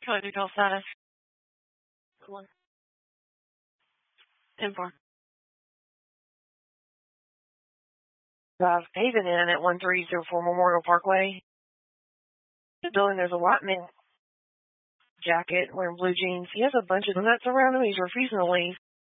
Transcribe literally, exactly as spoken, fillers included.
Try to call status. One. ten four. Drive Haven in at one three zero four Memorial Parkway. The building, there's a white man. Jacket, wearing blue jeans. He has a bunch of nuts around him. He's refusing to leave.